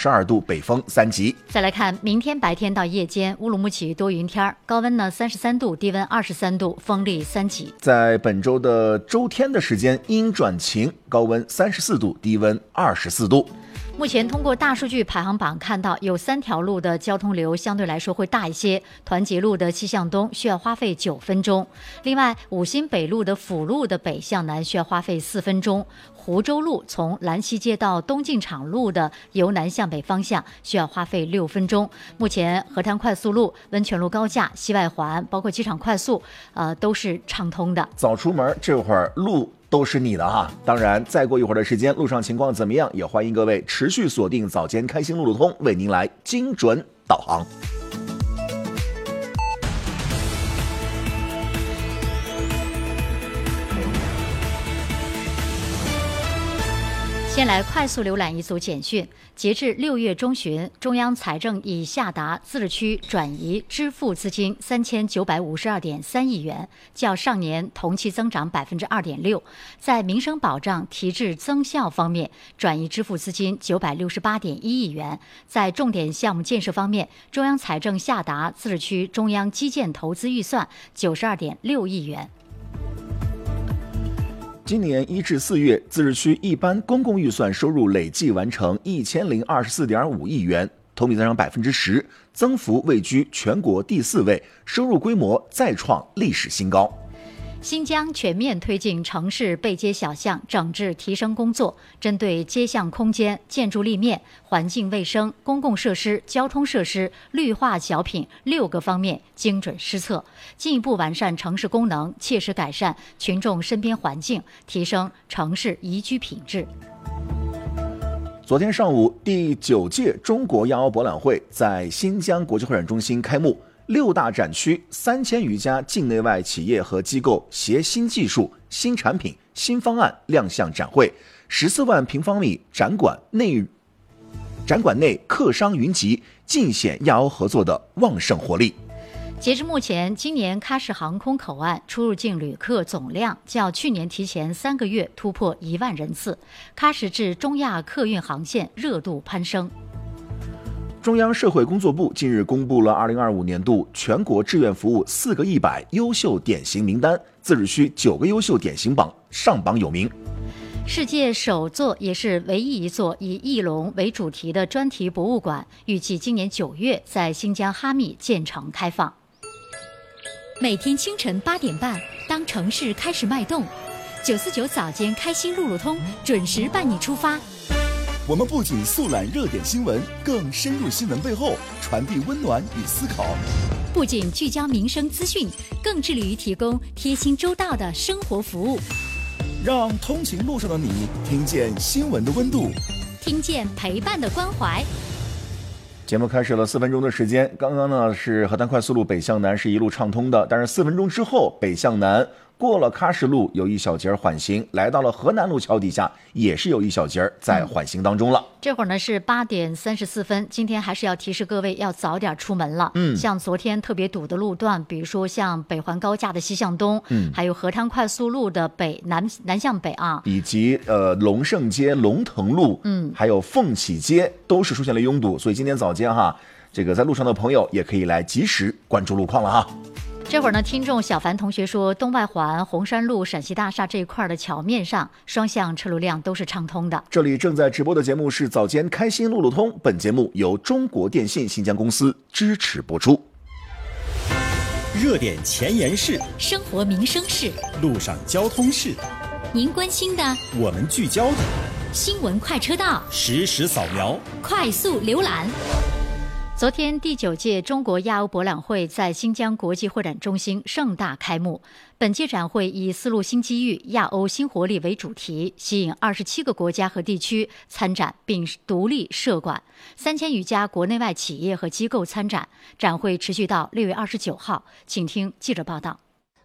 22度，北风3级。 再来看明天白天到夜间，乌鲁木齐多云天，高温呢33度，低温23度，风力3级。 在本周的周天的时间，阴转晴，高温34度，低温24度。 目前通过大数据排行榜看到，有3条路的交通流相对来说会大一些。团结路的西向东需要花费9分钟，另外五新北路的辅路的北向南需要花费4分钟。湖州路从兰溪街到东进场路的由南向北方向需要花费6分钟。目前河滩快速路、温泉路高架、西外环，包括机场快速，都是畅通的。 早出门这会儿路都是你的哈。当然，再过一会儿的时间，路上情况怎么样，也欢迎各位持续锁定早间开心路路通，为您来精准导航。 先来快速浏览一组简讯。截至6月中旬，中央财政已下达自治区转移支付资金3952.3亿元，较上年同期增长2.6%。在民生保障提质增效方面，转移支付资金968.1亿元。在重点项目建设方面，中央财政下达自治区中央基建投资预算92.6亿元。 今年1至4月，自治区一般公共预算收入累计完成1024.5亿元，同比增长10%，增幅位居全国第4位，收入规模再创历史新高。 新疆全面推进城市背街小巷整治提升工作，针对街巷空间、建筑立面、环境卫生、公共设施、交通设施、绿化小品6个方面精准施策，进一步完善城市功能，切实改善群众身边环境，提升城市宜居品质。 昨天上午，第9届中国亚欧博览会在新疆国际会展中心开幕。6大展区3000余家境内外企业和机构携新技术、新产品、新方案亮相展会，14万平方米展馆内客商云集，尽显亚欧合作的旺盛活力。 截至目前，今年喀什航空口岸出入境旅客总量较去年提前3个月突破1万人次，喀什至中亚客运航线热度攀升。 中央社会工作部近日公布了2025年度全国志愿服务4个100优秀典型名单，自治区9个优秀典型榜上榜有名。 世界首座也是唯一一座以翼龙为主题的专题博物馆，预计今年9月在新疆哈密建成开放。 每天清晨8点半，当城市开始脉动，949早间开心路路通准时伴你出发。 我们不仅速览热点新闻，更深入新闻背后，传递温暖与思考。 不仅聚焦民生资讯，更致力于提供贴心周到的生活服务。 让通勤路上的你听见新闻的温度， 听见陪伴的关怀。 节目开始了4分钟的时间，刚刚呢是河滩快速路北向南是一路畅通的，但是4分钟之后北向南过了喀什路有一小节缓行，来到了河南路桥底下也是有一小节在缓行当中了。 这会儿呢是8点34分，今天还是要提示各位要早点出门了。像昨天特别堵的路段，比如说像北环高架的西向东，还有河滩快速路的南向北啊， 以及龙胜街、龙腾路，还有凤起街都是出现了拥堵，所以今天早间哈，这个在路上的朋友也可以来及时关注路况了哈。 这会儿呢，听众小凡同学说，东外环红山路陕西大厦这一块的桥面上，双向车流量都是畅通的。 这里正在直播的节目是早间开心路路通，本节目由中国电信新疆公司支持播出。 热点前沿事， 生活民生事， 路上交通事， 您关心的， 我们聚焦的， 新闻快车道， 实时扫描， 快速浏览。 昨天第9届中国亚欧博览会在新疆国际会展中心盛大开幕。本届展会以丝路新机遇、亚欧新活力为主题，吸引27个国家和地区参展并独立设馆，3000余家国内外企业和机构参展。展会持续到6月29号，请听记者报道。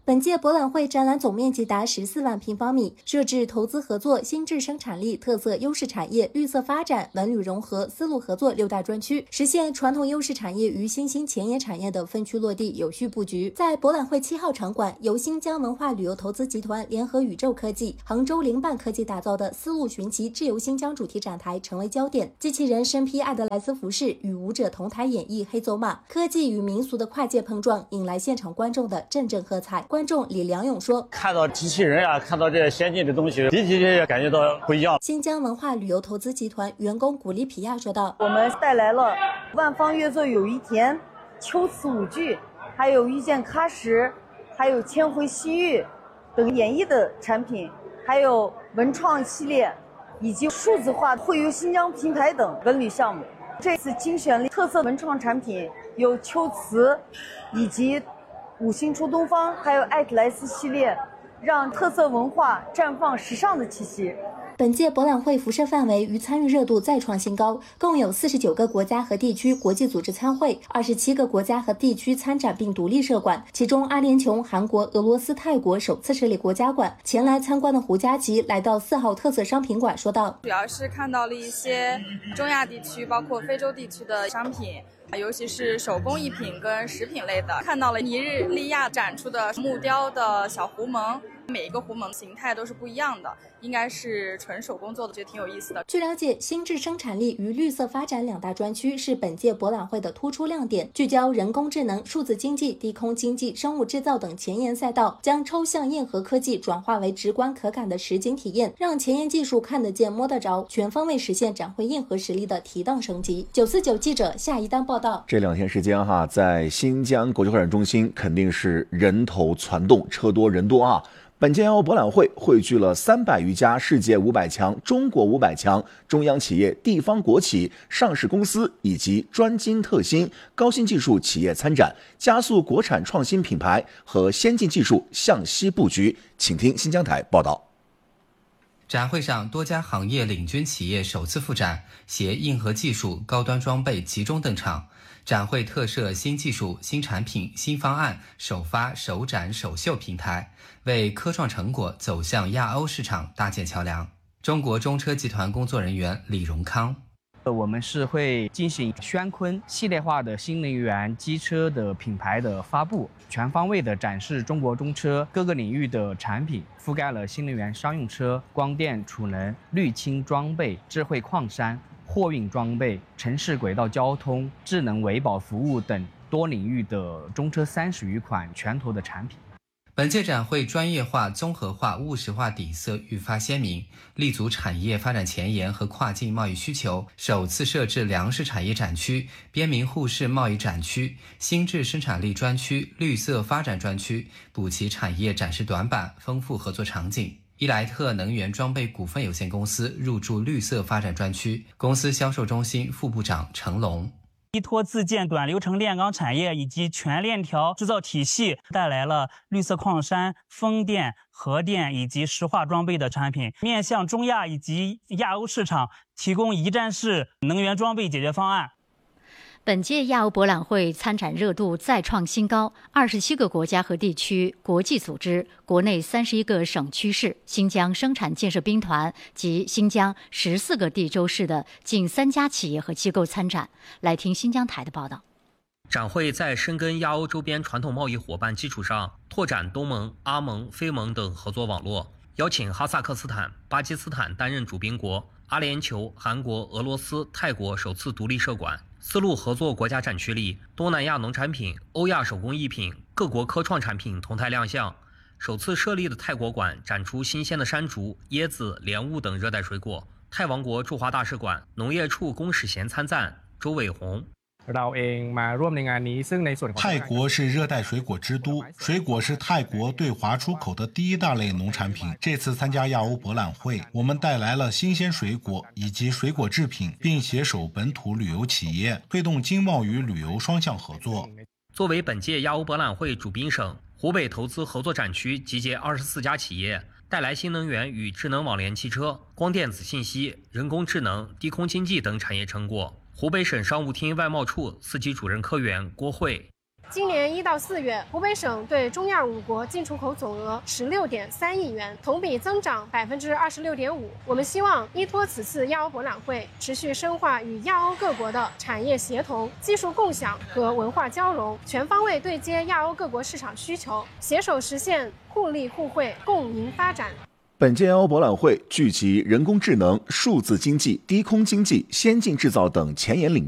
本届博览会展览总面积达14万平方米，设置投资合作、新质生产力、特色优势产业、绿色发展、文旅融合、丝路合作6大专区，实现传统优势产业与新兴前沿产业的分区落地有序布局。在博览会7号场馆，由新疆文化旅游投资集团联合宇宙科技、杭州灵伴科技打造的丝路寻奇智游新疆主题展台成为焦点，机器人身披爱德莱斯服饰，与舞者同台演绎黑走马，科技与民俗的跨界碰撞，引来现场观众的阵阵喝彩。观众李良勇说：“ 看到机器人啊，看到这些先进的东西，的确感觉到不一样。” 新疆文化旅游投资集团员工古力皮亚说道：“ 我们带来了万方月作有一天、秋瓷舞剧，还有遇见喀什，还有千回西域等演绎的产品，还有文创系列，以及数字化会游新疆平台等文旅项目。这次精选了特色文创产品，有秋瓷，以及五星出东方，还有爱特莱斯系列，让特色文化绽放时尚的气息。” 本届博览会辐射范围与参与热度再创新高，共有49个国家和地区国际组织参会，27个国家和地区参展并独立设馆，其中阿联酋、韩国、俄罗斯、泰国首次设立国家馆。前来参观的胡佳琪来到4号特色商品馆说道：“ 主要是看到了一些中亚地区，包括非洲地区的商品。尤其是手工艺品跟食品类的，看到了尼日利亚展出的木雕的小狐獴，每一个狐獴形态都是不一样的，应该是纯手工做的，觉得挺有意思的。” 据了解，新质生产力与绿色发展2大专区是本届博览会的突出亮点，聚焦人工智能、数字经济、低空经济、生物制造等前沿赛道，将抽象硬核科技转化为直观可感的实景体验，让前沿技术看得见摸得着，全方位实现展会硬核实力的提档升级。949记者夏一丹报道。 这2天时间在新疆国际会展中心肯定是人头攒动，车多人多啊。本届博览会汇聚了300余家世界500强、中国500强、中央企业、地方国企、上市公司以及专精特新、高新技术企业参展，加速国产创新品牌和先进技术向西布局。请听新疆台报道。 展会上，多家行业领军企业首次赴展，携硬核技术、高端装备集中登场。展会特设新技术、新产品、新方案首发、首展、首秀平台，为科创成果走向亚欧市场搭建桥梁。中国中车集团工作人员李荣康： 我们是会进行宣坤系列化的新能源机车的品牌的发布，全方位的展示中国中车各个领域的产品，覆盖了新能源商用车、光电储能、绿氢装备、智慧矿山、货运装备、城市轨道交通、智能维保服务等多领域的中车30余款拳头的产品。 本届展会专业化、综合化、务实化底色愈发鲜明，立足产业发展前沿和跨境贸易需求，首次设置粮食产业展区、边民互市贸易展区、新质生产力专区、绿色发展专区，补齐产业展示短板，丰富合作场景。伊莱特能源装备股份有限公司入驻绿色发展专区，公司销售中心副部长程龙： 依托自建短流程炼钢产业以及全链条制造体系，带来了绿色矿山、风电、核电以及石化装备的产品，面向中亚以及亚欧市场提供一站式能源装备解决方案。 本届亚欧博览会参展热度再创新高，27个国家和地区、国际组织、国内31个省区市、新疆生产建设兵团及新疆14个地州市的近3家企业和机构参展。来听新疆台的报道。 展会在深耕亚欧周边传统贸易伙伴基础上，拓展东盟、阿盟、非盟等合作网络，邀请哈萨克斯坦、巴基斯坦担任主宾国，阿联酋、韩国、俄罗斯、泰国首次独立设馆。丝路合作国家展区里，东南亚农产品、欧亚手工艺品、各国科创产品同台亮相。首次设立的泰国馆展出新鲜的山竹、椰子、莲雾等热带水果。泰王国驻华大使馆农业处公使衔参赞周伟红。 泰国是热带水果之都，水果是泰国对华出口的第1大类农产品。这次参加亚欧博览会，我们带来了新鲜水果以及水果制品，并携手本土旅游企业，推动经贸与旅游双向合作。 作为本届亚欧博览会主宾省，湖北投资合作展区集结24家企业，带来新能源与智能网联汽车、光电子信息、人工智能、低空经济等产业成果。湖北省商务厅外贸处4级主任科员郭慧： 今年1到4月，湖北省对中亚5国进出口总额16.3亿元，同比增长26.5%。我们希望依托此次亚欧博览会，持续深化与亚欧各国的产业协同、技术共享和文化交融，全方位对接亚欧各国市场需求，携手实现互利互惠、共赢发展。 本届亚欧博览会聚集人工智能、数字经济、低空经济、先进制造等前沿领域。